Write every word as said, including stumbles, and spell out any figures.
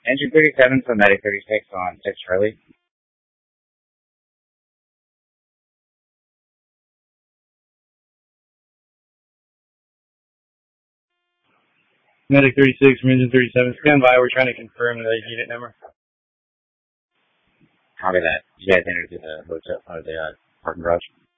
Engine thirty-seven for Medic thirty-six on six Charlie. Medic thirty-six from Engine thirty-seven. Stand by. We're trying to confirm the unit number. Copy that. You guys entered the hotel or the uh, parking garage.